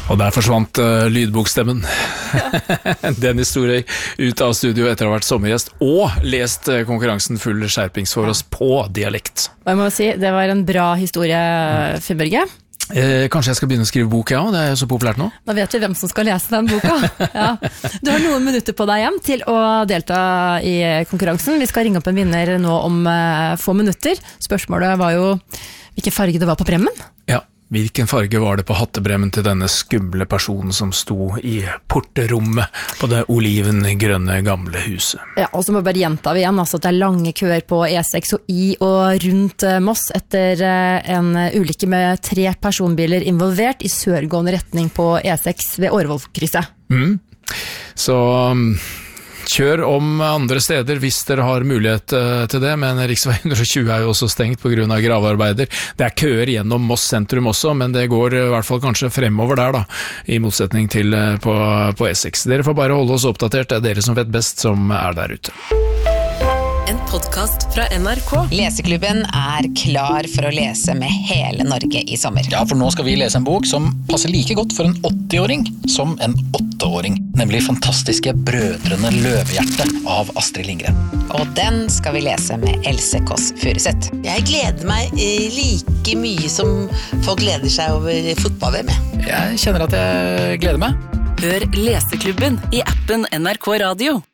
Og der forsvant lydbokstemmen. Dennis Storøy ut av studio etter å ha vært sommergjest og lest konkurransen Full skjerpings for oss på dialekt. Og jeg må si, det var en bra historie, Finn Børge. Kanskje jeg skal begynne å skrive bok, ja, det er jo så populært nå. Da vet vi hvem som skal lese den boka. Ja. Du har noen minutter på deg hjem til å delta i konkurransen. Vi skal ringe opp en vinner nå om få minutter. Spørsmålet var jo hvilken farge det var på bremmen. Ja. Hvilken farge var det på hattebremmen til denne skumle personen som sto i porterommet på det olivengrønne gamle huset? Ja, og så må jeg bare gjenta igjen, altså at det er lange køer på E6 og i og rundt Moss etter en ulykke med 3 personbiler involvert i sørgående retning på E6 ved Årvollkrysset. Så kjør om andre steder hvis dere har mulighet til det, men riksvei 120 er jo også stengt på grunn av gravearbeider. Det er køer gjennom Moss sentrum også, men det går i hvert fall kanskje fremover der da, i motsetning til på E6. Dere får bare holde oss oppdatert, det er dere som vet best som er der ute. En podcast fra NRK. Leseklubben er klar for å lese med hele Norge i sommer. Ja, for nå skal vi lese en bok som passer like godt for en 80-åring som en 8-åring. Nemlig fantastiske Brødrene Løvehjerte av Astrid Lindgren. Og den skal vi lese med Else Kåss Furuseth. Jeg gleder meg like mye som folk gleder seg over fotball-VM. Jeg kjenner at jeg gleder meg. Hør Leseklubben i appen NRK Radio.